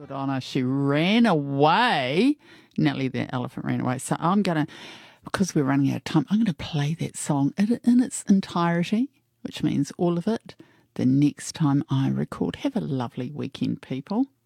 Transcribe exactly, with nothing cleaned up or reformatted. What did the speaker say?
Good on her. She ran away. Nellie the elephant ran away. So I'm going to, because we're running out of time, I'm going to play that song in, in its entirety, which means all of it, the next time I record. Have a lovely weekend, people.